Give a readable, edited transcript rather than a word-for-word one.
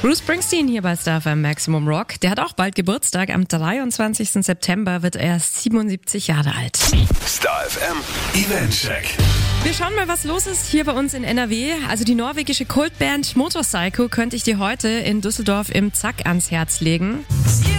Bruce Springsteen hier bei Star FM Maximum Rock. Der hat auch bald Geburtstag. Am 23. September wird er 77 Jahre alt. Star FM Eventcheck. Wir schauen mal, was los ist hier bei uns in NRW. Also die norwegische Kultband Motorpsycho könnte ich dir heute in Düsseldorf im Zack ans Herz legen.